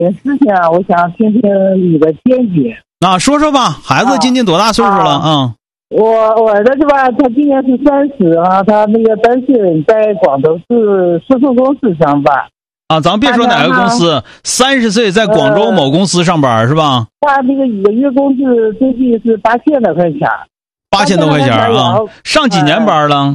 点事情啊，我想听听你的见解。 说说吧，孩子今年多大岁数了啊？ 我儿子是吧？他今年是30啊，他那个单身，在广州市石塑公司上班。 咱别说哪个公司，30岁在广州某公司上班是吧？ 他那个一个月工资最低是8000多块钱。 8000多块钱啊！上几年班了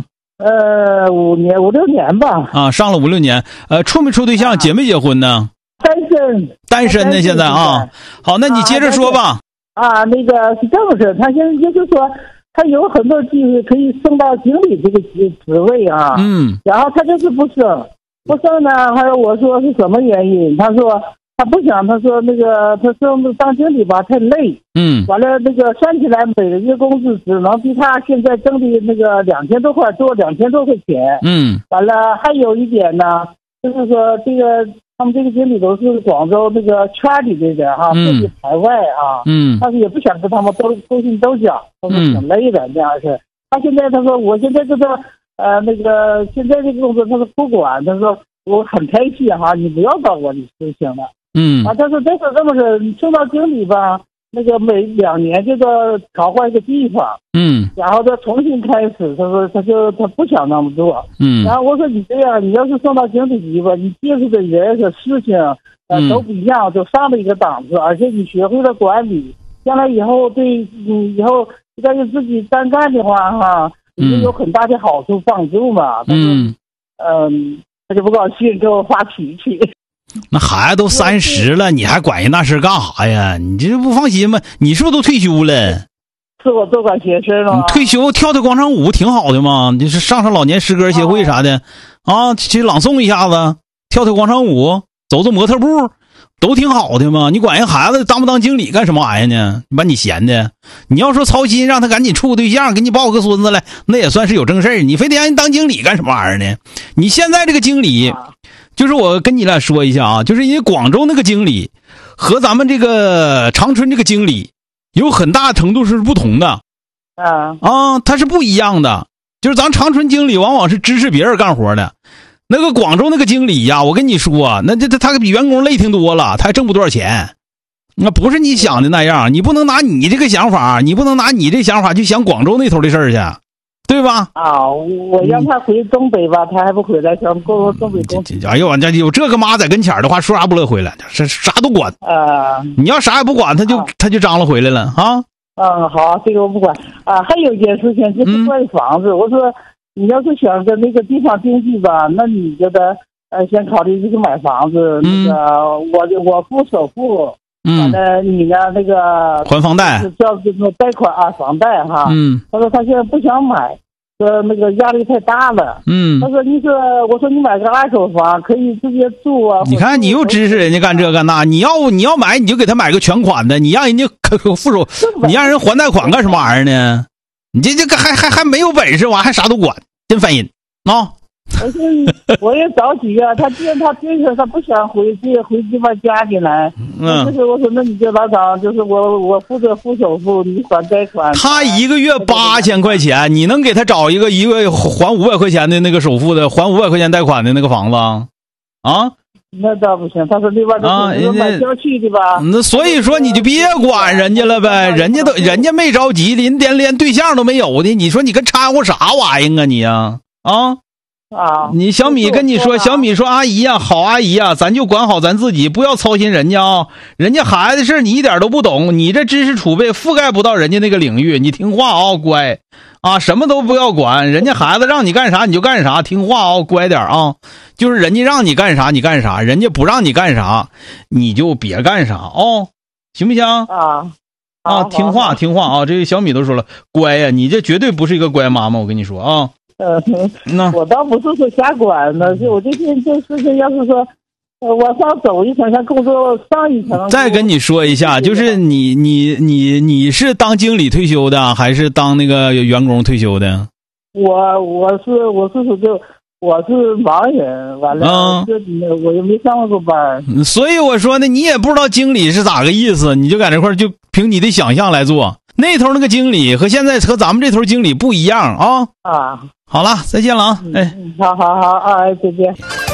？5年5、6年吧。 上了5、6年。处没处对象？结没结婚呢？单身呢，现在啊。好，那你接着说吧。 那个是这么事，他现在就是说，他有很多机会可以升到经理这个职位啊。然后他就是不升呢，还有我说是什么原因？他说他不想，他说那个他说当经理吧太累。完了那个算起来每个月工资只能比他现在挣的那个2000多块多2000多块钱。完了还有一点呢，就是说这个他们这个经理都是广州那个圈里的人哈，自己排外啊。但是也不想跟他们勾心斗角，他说挺累的这样是。他现在他说我现在这个那个现在这个工作他说不管，他说我很开心哈，你不要找我就行了。他说这么说，你升到经理吧，那个每2年就要调换一个地方。然后再重新开始。他说他不想那么做。然后我说你这样，你要是升到经理级吧，你接触的人和事情都不一样，就上了一个档次，而且你学会了管理，将来以后对你以后要是自己单干的话哈，你就有很大的好处帮助嘛。他就不高兴，给我发脾气。 那孩子都30了，你还管人那事干啥呀？你这不放心吗？你是不是都退休了？ 是我多管闲事了。 退休跳广场舞挺好的嘛，你是上老年诗歌协会啥的去朗诵一下子，跳广场舞，走模特步，都挺好的嘛。你管人孩子当不当经理干什么玩意儿呢？把你闲的。你要说操心让他赶紧处个对象，给你抱个孙子来，那也算是有正事儿。你非得让人当经理干什么玩意儿呢？你现在这个经理就是我跟你俩说一下就是因为广州那个经理和咱们这个长春这个经理有很大程度是不同的。他是不一样的。就是咱长春经理往往是支持别人干活的，那个广州那个经理呀，我跟你说，那他比员工累挺多了，他还挣不多少钱。那不是你想的那样，你不能拿你这个想法，你不能拿你这想法去想广州那头的事儿去。对吧？ 我让他回东北吧，他还不回来，想过东北工作。 哎呦，有这个妈在跟前的话，说啥不乐回来，啥都管。你要啥也不管，他就张罗回来了啊。 好，这个我不管还有一件事情就是关于房子，我说你要是想在那个地方定居吧，那你觉得先考虑这个买房子。那个我付首付。你呢？那个还房贷， 叫这个贷款房贷哈。他说他现在不想买，说那个压力太大了。他说我说你买个2手房可以直接住啊。 你看你又支持人家干这干那，你要买你就给他买个全款的，你让人家付首，你让人还贷款干什么玩意儿呢？你这个还没有本事，还啥都管，真烦人啊！ 我也着急啊，他既然他对象他不想回地方家里来，就是我说那你就老长，就是我负责付首付，你还贷款。 他1个月8000块钱，你能给他找一个月还500块钱的那个首付的，还500块钱贷款的那个房子啊？ 那倒不行，他说另外都是买郊区的吧。 那所以说你就别管人家了呗，人家没着急的，连对象都没有的，你说你跟掺和啥玩意儿啊你呀？你小米跟你说，小米说阿姨呀，好阿姨呀，咱就管好咱自己，不要操心人家啊。人家孩子的事你一点都不懂，你这知识储备覆盖不到人家那个领域，你听话乖什么都不要管，人家孩子让你干啥你就干啥，听话乖点就是人家让你干啥你干啥，人家不让你干啥你就别干啥行不行？听话这个小米都说了，乖呀，你这绝对不是一个乖妈妈，我跟你说我倒不是说瞎管的，就我这事情要是说往上走一层，像工作上一层。 再跟你说一下，就是你是当经理退休的，还是当那个员工退休的？我是盲人，完了我又没上过班，所以我说呢，你也不知道经理是咋个意思，你就在这块就凭你的想象来做。那头那个经理和现在和咱们这头经理不一样好了，再见了好，再见。